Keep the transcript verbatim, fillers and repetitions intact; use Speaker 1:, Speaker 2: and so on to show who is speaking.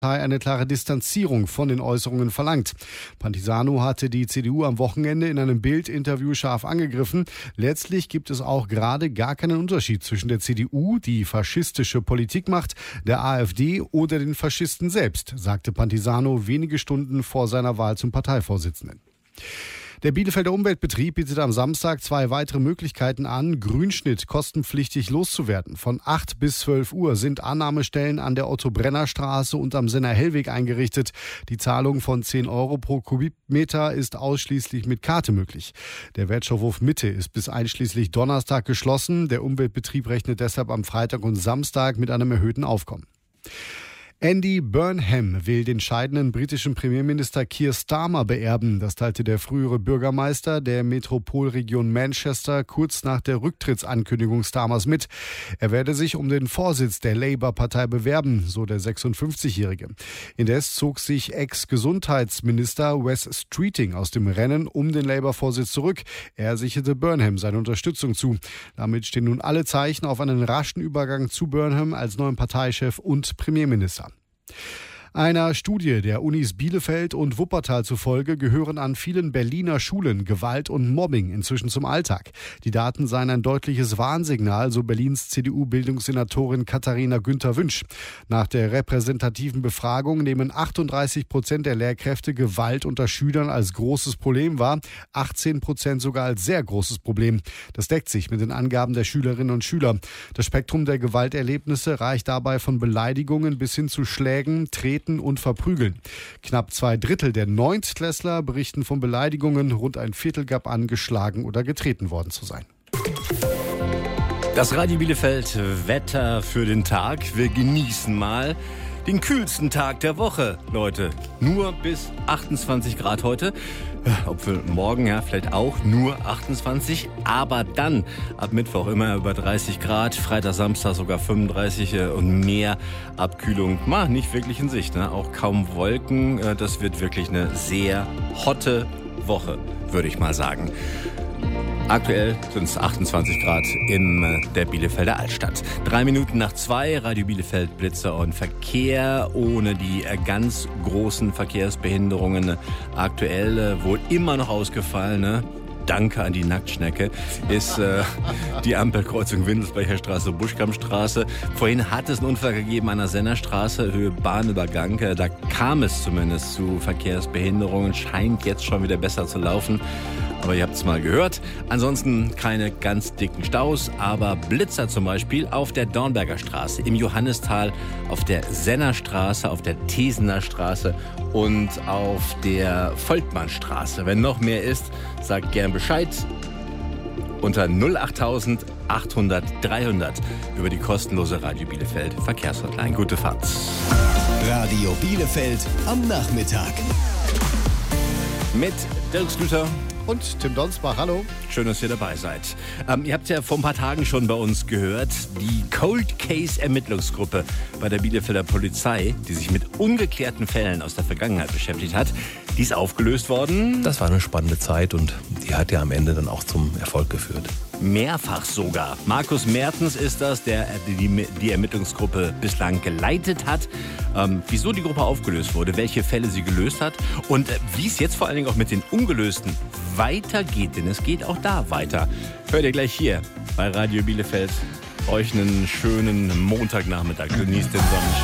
Speaker 1: eine klare Distanzierung von den Äußerungen verlangt. Pantisano hatte die C D U am Wochenende in einem Bild-Interview scharf angegriffen. Letztlich gibt es auch gerade gar keinen Unterschied zwischen der C D U, die faschistische Politik macht, der AfD oder den Faschisten selbst, sagte Pantisano wenige Stunden vor seiner Wahl zum Parteivorsitzenden. Der Bielefelder Umweltbetrieb bietet am Samstag zwei weitere Möglichkeiten an, Grünschnitt kostenpflichtig loszuwerden. Von acht bis zwölf Uhr sind Annahmestellen an der Otto-Brenner-Straße und am Senner-Hellweg eingerichtet. Die Zahlung von zehn Euro pro Kubikmeter ist ausschließlich mit Karte möglich. Der Wertstoffhof Mitte ist bis einschließlich Donnerstag geschlossen. Der Umweltbetrieb rechnet deshalb am Freitag und Samstag mit einem erhöhten Aufkommen. Andy Burnham will den scheidenden britischen Premierminister Keir Starmer beerben. Das teilte der frühere Bürgermeister der Metropolregion Manchester kurz nach der Rücktrittsankündigung Starmers mit. Er werde sich um den Vorsitz der Labour-Partei bewerben, so der sechsundfünfzigjährige. Indes zog sich Ex-Gesundheitsminister Wes Streeting aus dem Rennen um den Labour-Vorsitz zurück. Er sicherte Burnham seine Unterstützung zu. Damit stehen nun alle Zeichen auf einen raschen Übergang zu Burnham als neuen Parteichef und Premierminister. Einer Studie der Unis Bielefeld und Wuppertal zufolge gehören an vielen Berliner Schulen Gewalt und Mobbing inzwischen zum Alltag. Die Daten seien ein deutliches Warnsignal, so Berlins C D U-Bildungssenatorin Katharina Günther-Wünsch. Nach der repräsentativen Befragung nehmen achtunddreißig Prozent der Lehrkräfte Gewalt unter Schülern als großes Problem wahr, achtzehn Prozent sogar als sehr großes Problem. Das deckt sich mit den Angaben der Schülerinnen und Schüler. Das Spektrum der Gewalterlebnisse reicht dabei von Beleidigungen bis hin zu Schlägen, Treten und Verprügeln. Knapp zwei Drittel der Neuntklässler berichten von Beleidigungen, rund ein Viertel gab an, geschlagen oder getreten worden zu sein.
Speaker 2: Das Radio Bielefeld Wetter für den Tag. Wir genießen mal den kühlsten Tag der Woche, Leute. Nur bis achtundzwanzig Grad heute. Obwohl morgen ja vielleicht auch nur achtundzwanzig, aber dann ab Mittwoch immer über dreißig Grad, Freitag, Samstag sogar fünfunddreißig und mehr Abkühlung. Mal nicht wirklich in Sicht, ne? Auch kaum Wolken. Das wird wirklich eine sehr hotte Woche, würde ich mal sagen. Aktuell sind es achtundzwanzig Grad in der Bielefelder Altstadt. Drei Minuten nach zwei, Radio Bielefeld, Blitzer und Verkehr. Ohne die ganz großen Verkehrsbehinderungen aktuell wohl immer noch ausgefallen, ne? Danke an die Nacktschnecke, ist äh, die Ampelkreuzung Windelsbecher Straße, Buschkampstraße. Vorhin hat es einen Unfall gegeben an der Sennerstraße, Höhe Bahnübergang. Da kam es zumindest zu Verkehrsbehinderungen, scheint jetzt schon wieder besser zu laufen. Aber ihr habt es mal gehört. Ansonsten keine ganz dicken Staus, aber Blitzer zum Beispiel auf der Dornberger Straße, im Johannistal, auf der Sennerstraße, auf der Tesener Straße und auf der Volkmannstraße. Wenn noch mehr ist, sagt gern Bescheid unter null acht achthundert dreihundert über die kostenlose Radio Bielefeld Verkehrshotline. Gute Fahrt.
Speaker 3: Radio Bielefeld am Nachmittag.
Speaker 2: Mit Dirk Schlüter
Speaker 1: und Tim Donsbach, hallo.
Speaker 2: Schön, dass ihr dabei seid. Ähm, ihr habt ja vor ein paar Tagen schon bei uns gehört, die Cold Case Ermittlungsgruppe bei der Bielefelder Polizei, die sich mit ungeklärten Fällen aus der Vergangenheit beschäftigt hat, die ist aufgelöst worden.
Speaker 4: Das war eine spannende Zeit und die hat ja am Ende dann auch zum Erfolg geführt.
Speaker 2: Mehrfach sogar. Markus Mertens ist das, der die, die Ermittlungsgruppe bislang geleitet hat. Ähm, wieso die Gruppe aufgelöst wurde, welche Fälle sie gelöst hat und äh, wie es jetzt vor allen Dingen auch mit den Ungelösten weitergeht. Denn es geht auch da weiter. Hört ihr gleich hier bei Radio Bielefeld. Euch einen schönen Montagnachmittag. Genießt den Sonnenschein.